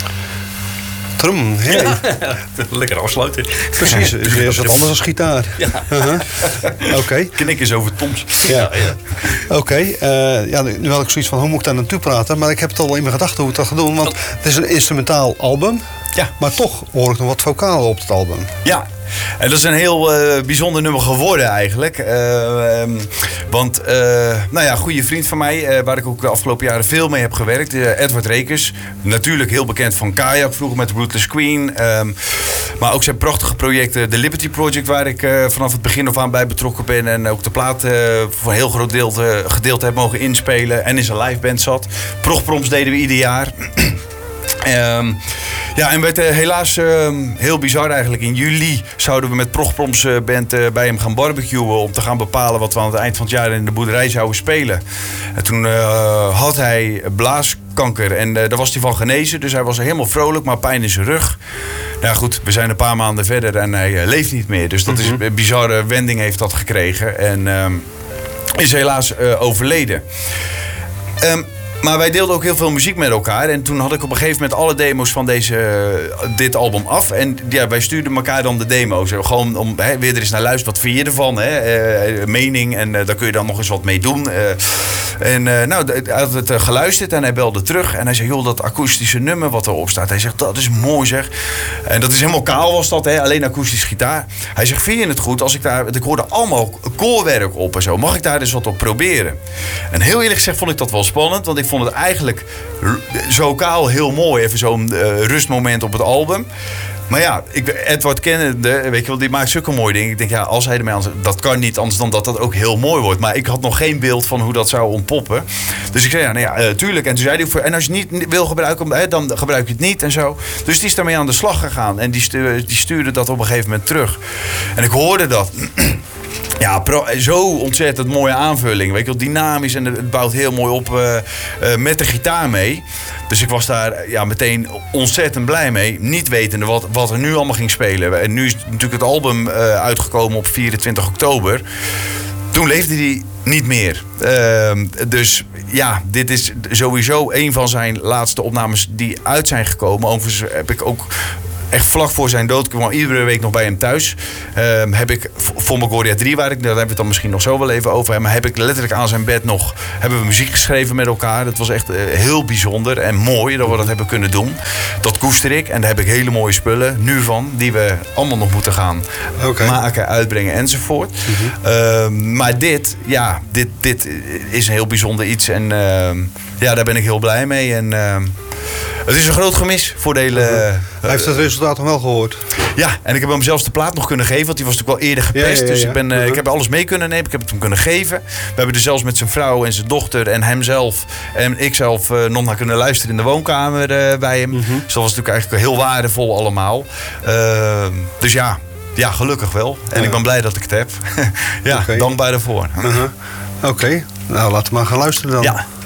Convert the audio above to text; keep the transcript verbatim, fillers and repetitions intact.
Trum, hey. Ja, lekker afsluiten. Precies, is weer wat anders dan gitaar. Ja. Uh-huh. Oké. Okay. Knik eens over Toms. Ja. Ja, ja. Oké, okay. uh, ja, nu had ik zoiets van hoe moet ik daar naartoe praten, maar ik heb het al in mijn gedachten hoe ik dat ga doen, want het is een instrumentaal album, ja. maar toch hoor ik nog wat vocalen op het album. Ja. En dat is een heel uh, bijzonder nummer geworden eigenlijk. Uh, um, want, uh, nou ja, een goede vriend van mij, uh, waar ik ook de afgelopen jaren veel mee heb gewerkt. Uh, Edward Rekers. Natuurlijk heel bekend van Kayak, vroeger met Ruthless Queen. Um, maar ook zijn prachtige projecten, The Liberty Project, waar ik uh, vanaf het begin af aan bij betrokken ben. En ook de plaat uh, voor een heel groot deel, uh, gedeelte heb mogen inspelen. En in zijn liveband zat. Progproms deden we ieder jaar. Um, ja, en werd uh, helaas uh, heel bizar eigenlijk. In juli zouden we met Progproms uh, band uh, bij hem gaan barbecuen om te gaan bepalen wat we aan het eind van het jaar in de boerderij zouden spelen. En toen uh, had hij blaaskanker en uh, daar was hij van genezen. Dus hij was helemaal vrolijk, maar pijn in zijn rug. Nou goed, we zijn een paar maanden verder en hij uh, leeft niet meer. Dus dat mm-hmm. is een bizarre wending heeft dat gekregen. En uh, is helaas uh, overleden. Um, Maar wij deelden ook heel veel muziek met elkaar. En toen had ik op een gegeven moment alle demo's van deze, uh, dit album af. En ja, wij stuurden elkaar dan de demo's. Gewoon om hè, weer er eens naar luisteren. Wat vind je ervan? Hè? Uh, mening. En uh, daar kun je dan nog eens wat mee doen. Uh, en uh, nou, hij had het uh, geluisterd en hij belde terug. En hij zei, joh, dat akoestische nummer wat erop staat. Hij zegt, dat is mooi zeg. En dat is helemaal kaal was dat, hè? Alleen akoestisch gitaar. Hij zegt, vind je het goed als ik daar... Ik hoorde allemaal koorwerk op en zo. Mag ik daar eens wat op proberen? En heel eerlijk gezegd vond ik dat wel spannend. Want ik vond het eigenlijk zo kaal heel mooi. Even zo'n uh, rustmoment op het album. Maar ja, ik, Edward kennende, weet je wel, die maakt zulke mooie dingen. Ik denk, ja, als hij ermee aan... Dat kan niet anders dan dat dat ook heel mooi wordt. Maar ik had nog geen beeld van hoe dat zou ontpoppen. Dus ik zei, ja, nou ja, uh, tuurlijk. En toen zei hij, en als je het niet wil gebruiken, hè, dan gebruik je het niet en zo. Dus die is daarmee aan de slag gegaan. En die, stu- die stuurde dat op een gegeven moment terug. En ik hoorde dat... Ja, pro, zo ontzettend mooie aanvulling. Weet je wel, dynamisch en het bouwt heel mooi op uh, uh, met de gitaar mee. Dus ik was daar ja, meteen ontzettend blij mee. Niet wetende wat, wat er nu allemaal ging spelen. En nu is natuurlijk het album uh, uitgekomen op vierentwintig oktober. Toen leefde hij niet meer. Uh, dus ja, dit is sowieso een van zijn laatste opnames die uit zijn gekomen. Overigens heb ik ook... Echt vlak voor zijn dood, ik kwam iedere week nog bij hem thuis. Uh, heb ik voor Megoria drie, waar ik, daar hebben we het dan misschien nog zo wel even over. Maar heb ik letterlijk aan zijn bed nog hebben we muziek geschreven met elkaar. Dat was echt uh, heel bijzonder en mooi dat we dat hebben kunnen doen. Dat koester ik en daar heb ik hele mooie spullen nu van, die we allemaal nog moeten gaan okay. maken, uitbrengen enzovoort. Mm-hmm. Uh, maar dit, ja, dit, dit is een heel bijzonder iets en uh, ja, daar ben ik heel blij mee. En, uh, het is een groot gemis voor de hele... Uh, Hij heeft het resultaat dan wel gehoord? Ja, en ik heb hem zelfs de plaat nog kunnen geven, want die was natuurlijk wel eerder gepest. Ja, ja, ja. Dus ik, ben, uh, ik heb alles mee kunnen nemen, ik heb het hem kunnen geven. We hebben er zelfs met zijn vrouw en zijn dochter en hemzelf en ikzelf uh, nog naar kunnen luisteren in de woonkamer uh, bij hem. Mm-hmm. Dus dat was natuurlijk eigenlijk heel waardevol allemaal. Uh, dus ja, ja, gelukkig wel. En ja. ik ben blij dat ik het heb. ja, okay. dankbaar daarvoor. Uh-huh. Oké, okay. Nou laten we maar gaan luisteren dan. Ja.